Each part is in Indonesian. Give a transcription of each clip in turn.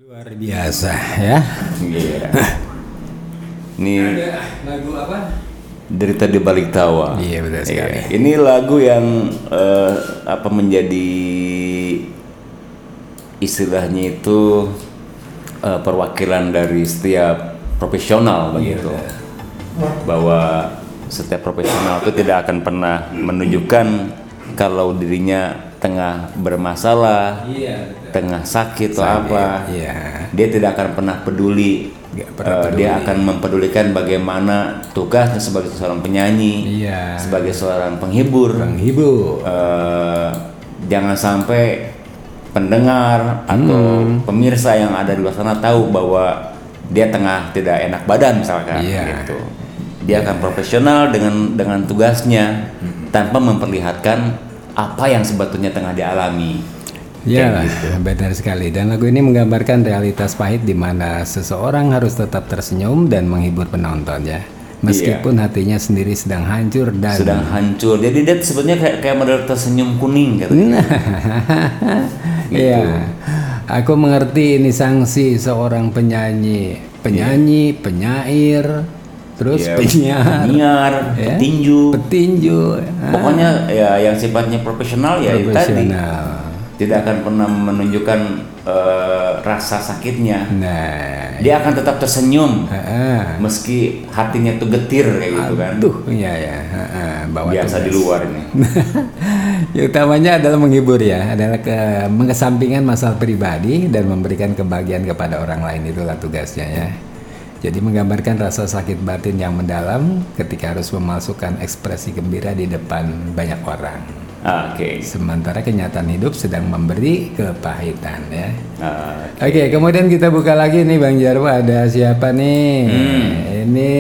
Luar biasa ya. Iya. Ini Ada lagu apa? Derita di Balik Tawa. Iya, betul sekali. Ini lagu yang menjadi istilahnya itu perwakilan dari setiap profesional begitu. Bahwa setiap profesional itu tidak akan pernah menunjukkan kalau dirinya tengah bermasalah, tengah sakit atau apa. Dia tidak akan pernah peduli. Dia akan mempedulikan bagaimana tugasnya sebagai seorang penyanyi, sebagai seorang penghibur. Jangan sampai pendengar atau pemirsa yang ada di luar sana tahu bahwa dia tengah tidak enak badan misalkan, gitu. Dia akan profesional dengan tugasnya tanpa memperlihatkan apa yang sebetulnya tengah dialami. Ya, gitu. benar sekali. Dan lagu ini menggambarkan realitas pahit di mana seseorang harus tetap tersenyum dan menghibur penonton ya. Meskipun hatinya sendiri sedang hancur. Jadi dia sebetulnya kayak model tersenyum kuning katanya. Gitu. Iya. Aku mengerti ini sanksi seorang penyanyi, penyair, terus penyiar, petinju. Pokoknya ya yang sifatnya profesional ya itu tadi. Tidak akan pernah menunjukkan rasa sakitnya. Dia akan tetap tersenyum meski hatinya tuh getir kayak gitu kan. Biasa di luar ini. Yang utamanya adalah menghibur ya, adalah mengesampingkan masalah pribadi dan memberikan kebahagiaan kepada orang lain, itulah tugasnya ya. Jadi menggambarkan rasa sakit batin yang mendalam ketika harus memasukkan ekspresi gembira di depan banyak orang. Sementara kenyataan hidup sedang memberi kepahitan ya. Oke, kemudian kita buka lagi nih Bang Jarwo, ada siapa nih? Ini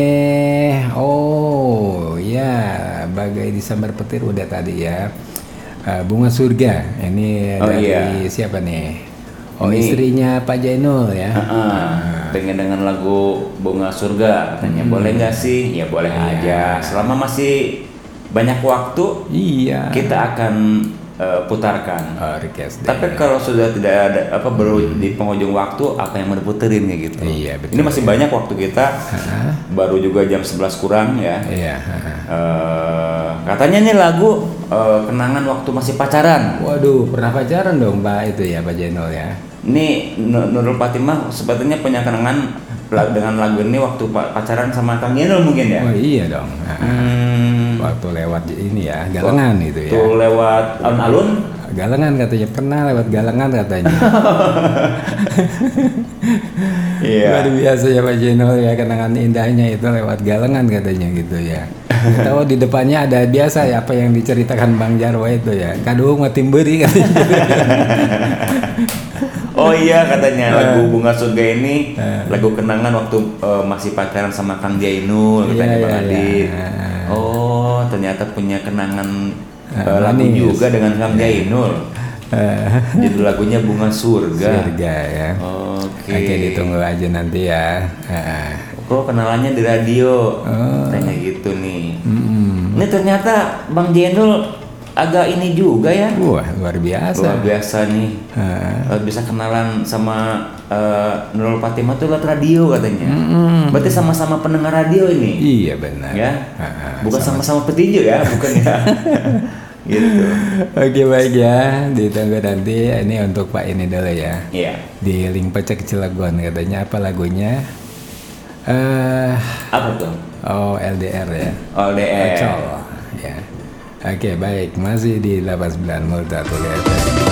Bagai Disambar Petir udah tadi ya. Bunga Surga. Ini dari siapa nih? Ini istrinya Pak Jainul ya. Pengen dengan lagu Bunga Surga katanya. Boleh nggak sih? Ya boleh aja. Selama masih banyak waktu, kita akan putarkan. Tapi kalau sudah tidak ada baru di penghujung waktu, apa yang mau diputerin kayak gitu. Ini masih banyak waktu kita. Baru juga jam 11 kurang ya. Katanya ini lagu kenangan waktu masih pacaran. Waduh, pernah pacaran dong Pak itu ya, Pak Jainul ya. Ini Nurul Fatimah sepertinya punya kenangan dengan lagu ini waktu pacaran sama Kang Jainul mungkin ya. Oh iya dong. Waktu lewat ini ya, Galengan itu ya. Waktu lewat alun-alun? Galengan katanya, pernah lewat Galengan katanya. Luar biasa ya Pak Jainul ya, kenangan indahnya itu lewat Galengan katanya gitu ya. Tahu di depannya ada biasa ya apa yang diceritakan Bang Jarwo itu ya. Kadung matimberi katanya. Oh iya katanya lagu Bunga Surga ini lagu kenangan waktu masih pacaran sama Kang Jainul katanya Bang Adit. Oh ternyata punya kenangan lagu juga dengan Kang Jainul. Judul lagunya Bunga Surga. Ya. Oke, ditunggu aja nanti ya. Kok kenalannya di radio? Tanya gitu nih. Ini ternyata Bang Jainul agak ini juga ya. Wah, luar biasa. Luar biasa nih. Bisa kenalan sama Nurul Fatimah tuh lewat radio katanya. Berarti sama-sama pendengar radio ini. Iya benar. Ya. Bukan sama-sama petinju ya, bukan ya. Gitu. Oke baik ya, ditunggu nanti. Ini untuk Pak ini dulu ya. Di Link Pecek Cilegon katanya apa lagunya? Apa tuh? Oh LDR ya. LDR. Ya. Oke baik, masih di 89 Multatul FM.